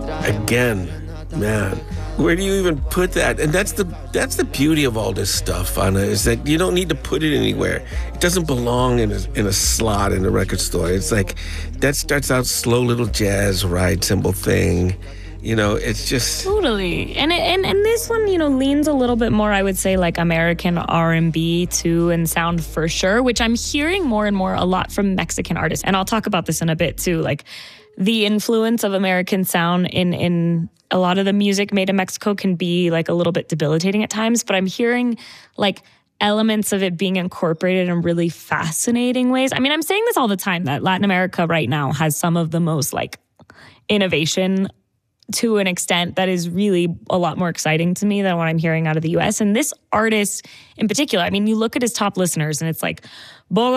Again, man, where do you even put that? And that's the beauty of all this stuff, Anna, is that you don't need to put it anywhere. It doesn't belong in a slot in a record store. It's like that starts out slow little jazz ride cymbal thing. You know, it's just totally. And this one, you know, leans a little bit more, I would say, like American R&B too, and sound for sure, which I'm hearing more and more a lot from Mexican artists. And I'll talk about this in a bit too, like the influence of American sound in a lot of the music made in Mexico can be like a little bit debilitating at times, but I'm hearing like elements of it being incorporated in really fascinating ways. I mean, I'm saying this all the time that Latin America right now has some of the most like innovation to an extent that is really a lot more exciting to me than what I'm hearing out of the US. And this artist in particular, I mean, you look at his top listeners and it's like Bogota,